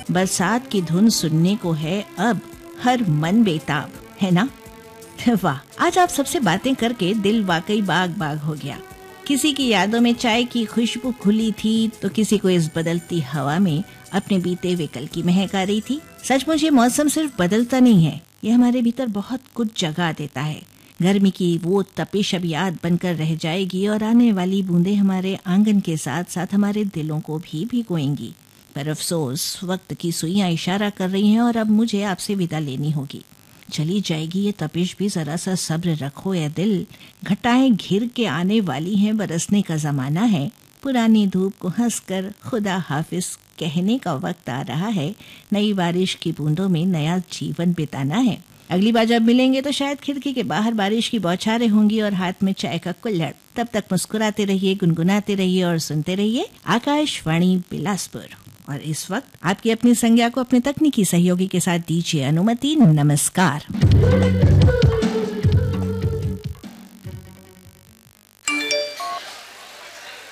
बरसात की धुन सुनने को है अब हर मन बेताब, है ना? वाह, आज आप सबसे बातें करके दिल वाकई बाग बाग हो गया। किसी की यादों में चाय की खुशबू खुली थी तो किसी को इस बदलती हवा में अपने बीते हुए कल की महक आ रही थी। सचमुच ये मौसम सिर्फ बदलता नहीं है, ये हमारे भीतर बहुत कुछ जगा देता है। गर्मी की वो तपिश अब याद बनकर रह जाएगी और आने वाली बूंदें हमारे आंगन के साथ साथ हमारे दिलों को भी भिगोएंगी। पर अफसोस वक्त की सुइयां इशारा कर रही हैं और अब मुझे आपसे विदा लेनी होगी। चली जाएगी ये तपिश भी, जरा सा सब्र रखो ए दिल। घटाएं घिर के आने वाली हैं, बरसने का जमाना है। पुरानी धूप को हंसकर खुदा हाफिज कहने का वक्त आ रहा है। नई बारिश की बूंदों में नया जीवन बिताना है। अगली बार जब मिलेंगे तो शायद खिड़की के बाहर बारिश की बौछारें होंगी और हाथ में चाय का कुल्हड़। तब तक मुस्कुराते रहिए, गुनगुनाते रहिए और सुनते रहिए आकाशवाणी बिलासपुर। और इस वक्त आपकी अपनी संज्ञा को अपने तकनीकी सहयोगी के साथ दीजिए अनुमति। नमस्कार।